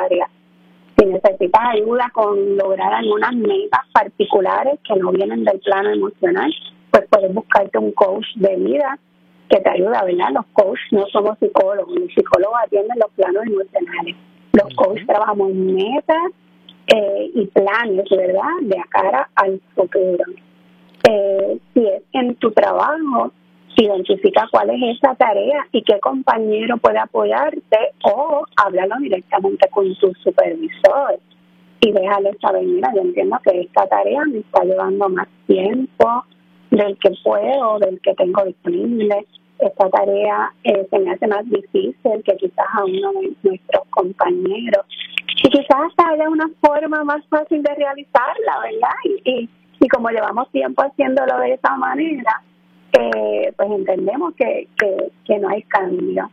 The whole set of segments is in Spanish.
área. Si necesitas ayuda con lograr algunas metas particulares que no vienen del plano emocional, pues puedes buscarte un coach de vida que te ayuda, ¿verdad? Los coaches no somos psicólogos, los psicólogos atienden los planos emocionales. Los coaches trabajamos en metas y planes, ¿verdad?, de cara al futuro. Si es en tu trabajo, identifica cuál es esa tarea y qué compañero puede apoyarte, o háblalo directamente con tu supervisor y déjale saber, mira, yo entiendo que esta tarea me está llevando más tiempo del que puedo, del que tengo disponible. Esta tarea se me hace más difícil que quizás a uno de nuestros compañeros. Y quizás haya una forma más fácil de realizarla, ¿verdad? Y como llevamos tiempo haciéndolo de esa manera, pues entendemos que no hay cambio.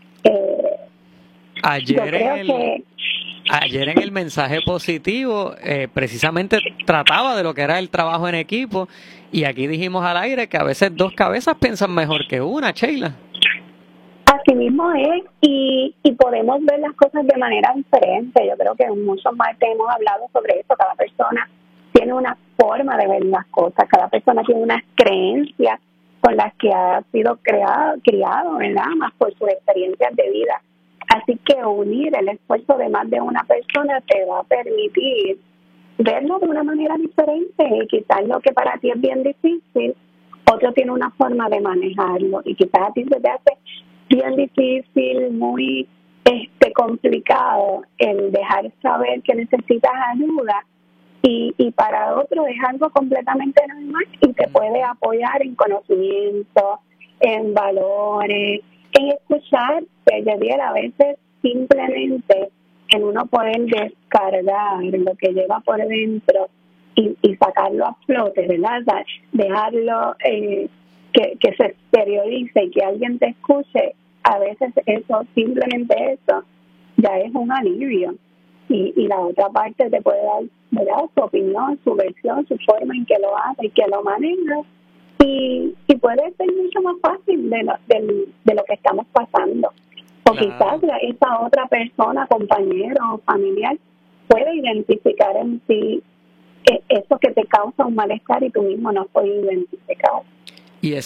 Ayer en el mensaje positivo precisamente trataba de lo que era el trabajo en equipo, y aquí dijimos al aire que a veces dos cabezas piensan mejor que una, Sheila. Así mismo es, y podemos ver las cosas de manera diferente. Yo creo que en muchos martes hemos hablado sobre eso. Cada persona tiene una forma de ver las cosas, cada persona tiene unas creencias con las que ha sido criado, ¿verdad?, más por sus experiencias de vida. Así que unir el esfuerzo de más de una persona te va a permitir verlo de una manera diferente, y quizás lo que para ti es bien difícil, otro tiene una forma de manejarlo, y quizás a ti se te hace bien difícil, muy complicado el dejar saber que necesitas ayuda, y para otro es algo completamente normal y te puede apoyar en conocimiento, en valores, en escuchar, que a veces simplemente en uno poder descargar lo que lleva por dentro y sacarlo a flote, ¿verdad? O sea, dejarlo que se exteriorice y que alguien te escuche, a veces eso, simplemente eso, ya es un alivio. Y la otra parte te puede dar, ¿verdad?, su opinión, su versión, su forma en que lo hace y que lo maneja. Y puede ser mucho más fácil de lo que estamos pasando. O quizás esa otra persona, compañero o familiar, puede identificar en ti eso que te causa un malestar y tú mismo no puedes identificar. Y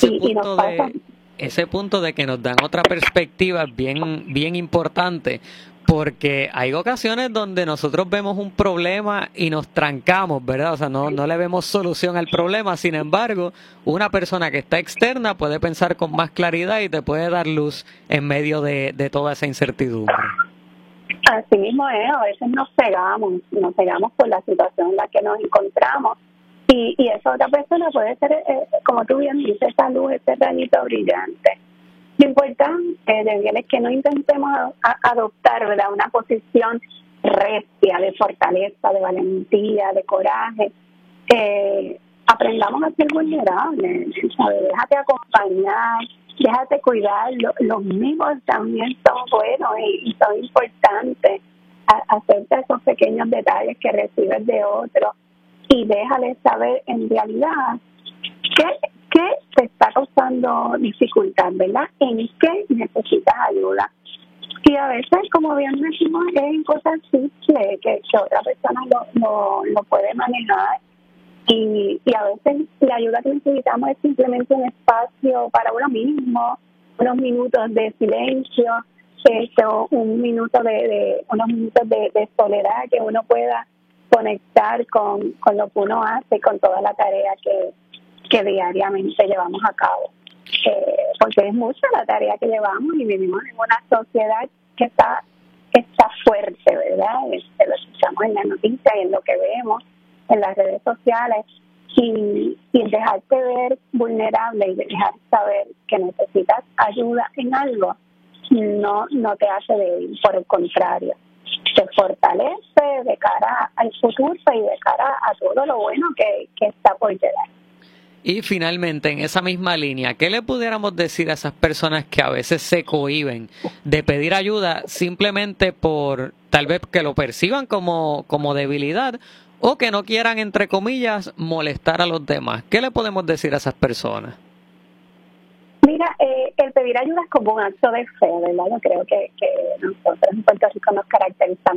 ese punto de que nos dan otra perspectiva es bien importante, porque hay ocasiones donde nosotros vemos un problema y nos trancamos, ¿verdad? O sea, no le vemos solución al problema. Sin embargo, una persona que está externa puede pensar con más claridad y te puede dar luz en medio de toda esa incertidumbre. Así mismo es, a veces nos cegamos por la situación en la que nos encontramos, y esa otra persona puede ser, como tú bien dices, esa luz, ese rayito brillante. Lo importante es que no intentemos adoptar, ¿verdad?, una posición recia, de fortaleza, de valentía, de coraje. Aprendamos a ser vulnerables, ¿sabes? Déjate acompañar, déjate cuidar. Los mismos también son buenos y son importantes. Acepta esos pequeños detalles que recibes de otros y déjales saber en realidad qué te está causando dificultad, ¿verdad? En qué necesitas ayuda. Y a veces, como bien decimos, es en cosas simples que otra persona lo puede manejar. Y a veces la ayuda que necesitamos es simplemente un espacio para uno mismo, unos minutos de silencio, unos minutos de soledad, que uno pueda conectar con lo que uno hace, con toda la tarea que diariamente llevamos a cabo. Porque es mucha la tarea que llevamos y vivimos en una sociedad que está fuerte, ¿verdad? Lo escuchamos en las noticias y en lo que vemos en las redes sociales, y dejarte ver vulnerable y dejar saber que necesitas ayuda en algo no te hace débil, por el contrario, te fortalece de cara al futuro y de cara a todo lo bueno que está por llegar. Y finalmente, en esa misma línea, ¿qué le pudiéramos decir a esas personas que a veces se cohíben de pedir ayuda simplemente por, tal vez, que lo perciban como debilidad, o que no quieran, entre comillas, molestar a los demás? ¿Qué le podemos decir a esas personas? Mira, el pedir ayuda es como un acto de fe, ¿verdad? Yo creo que nosotros en Puerto Rico nos caracterizamos